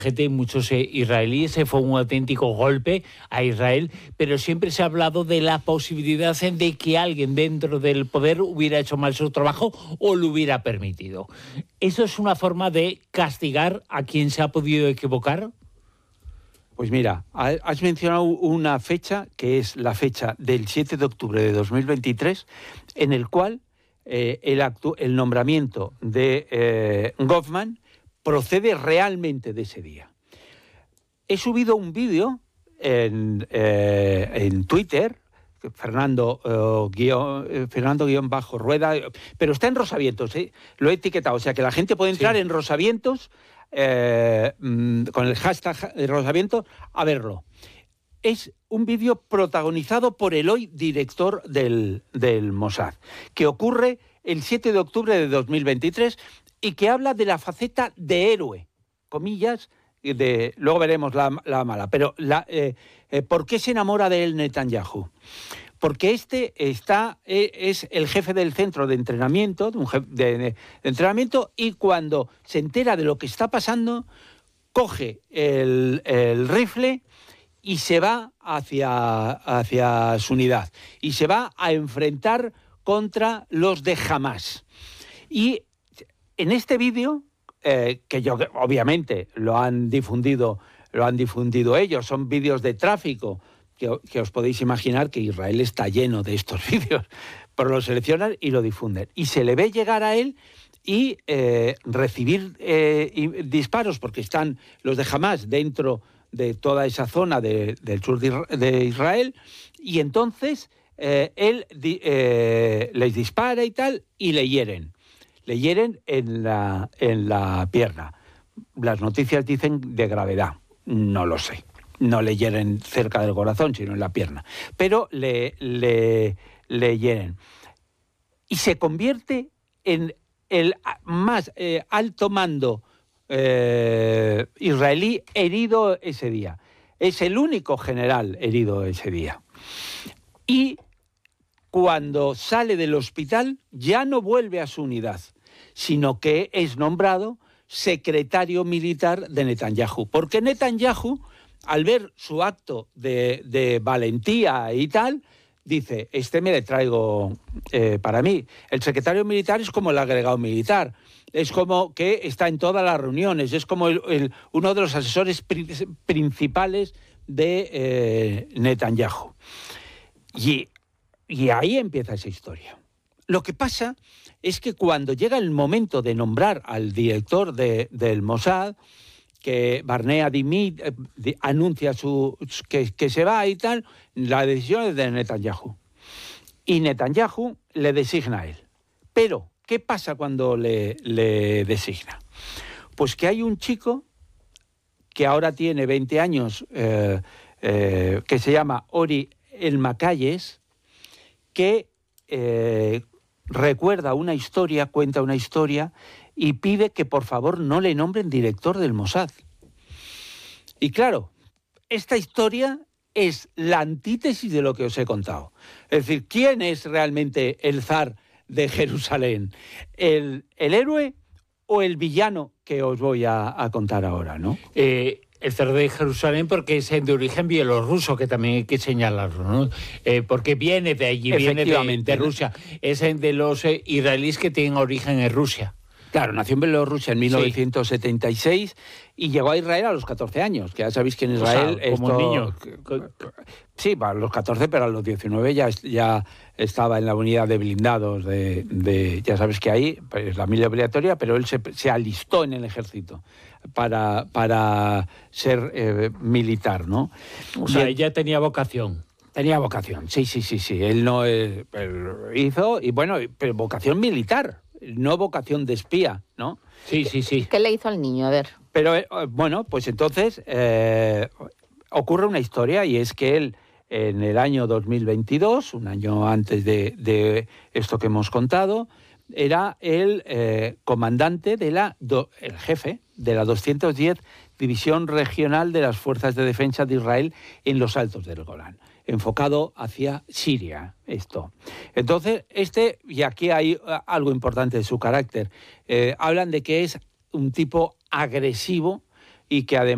gente, muchos israelíes, fue un auténtico golpe a Israel, pero siempre se ha hablado de la posibilidad de que alguien dentro del poder hubiera hecho mal su trabajo o lo hubiera permitido. ¿Eso es una forma de castigar a quien se ha podido equivocar? Pues mira, has mencionado una fecha que es la fecha del 7 de octubre de 2023, en el cual el nombramiento de Goffman procede realmente de ese día. He subido un vídeo en Twitter, Fernando-Rueda, pero está en Rosavientos, lo he etiquetado, o sea que la gente puede entrar en Rosavientos con el hashtag de Rosavientos a verlo. Es un vídeo protagonizado por el hoy director del Mossad, que ocurre el 7 de octubre de 2023 y que habla de la faceta de héroe, comillas, luego veremos la mala, pero ¿por qué se enamora de él Netanyahu? Porque es el jefe del centro de entrenamiento, de entrenamiento, y cuando se entera de lo que está pasando, coge el rifle y se va hacia su unidad. Y se va a enfrentar contra los de Hamás. Y en este vídeo, que obviamente lo han difundido ellos, son vídeos de tráfico, que os podéis imaginar que Israel está lleno de estos vídeos, pero lo seleccionan y lo difunden. Y se le ve llegar a él y recibir disparos, porque están los de Hamás dentro de toda esa zona del sur de Israel, y entonces él les dispara y tal, y le hieren. Le hieren en la pierna. Las noticias dicen de gravedad, no lo sé. No le hieren cerca del corazón, sino en la pierna. Pero le hieren. Y se convierte en el más alto mando israelí herido ese día. Es el único general herido ese día. Y cuando sale del hospital ya no vuelve a su unidad, sino que es nombrado secretario militar de Netanyahu. Porque Netanyahu, al ver su acto de valentía y tal, dice, me le traigo para mí. El secretario militar es como el agregado militar, es como que está en todas las reuniones, es como uno de los asesores principales de Netanyahu. Y ahí empieza esa historia. Lo que pasa es que cuando llega el momento de nombrar al director del Mossad, que Barnea dimite, anuncia que se va y tal, la decisión es de Netanyahu. Y Netanyahu le designa a él. Pero, ¿qué pasa cuando le designa? Pues que hay un chico que ahora tiene 20 años, que se llama Ori Elmakayes, que cuenta una historia y pide que por favor no le nombren director del Mossad. Y claro, esta historia es la antítesis de lo que os he contado. Es decir, ¿quién es realmente el zar de Jerusalén? ¿El héroe o el villano que os voy a contar ahora, no? El zar de Jerusalén, porque es de origen bielorruso, que también hay que señalarlo, ¿no? Porque viene de allí, viene de Rusia. Es de los israelíes que tienen origen en Rusia. Claro, nació en Bielorrusia en 1976 y llegó a Israel a los 14 años, que ya sabéis que en Israel... como un niño. Sí, a los 14, pero a los 19 ya estaba en la unidad de blindados ya sabes que ahí es la milla obligatoria, pero él se alistó en el ejército para ser militar, ¿no? O sea, ella tenía vocación. Tenía vocación, sí. Él no él hizo, y bueno, pero vocación militar, no vocación de espía, ¿no? Sí. ¿Qué le hizo al niño? A ver. Pero bueno, pues entonces ocurre una historia, y es que él en el año 2022, un año antes de esto que hemos contado, era el comandante el jefe de la 210 División Regional de las Fuerzas de Defensa de Israel en los Altos del Golán, enfocado hacia Siria, esto. Entonces, y aquí hay algo importante de su carácter, hablan de que es un tipo agresivo y que además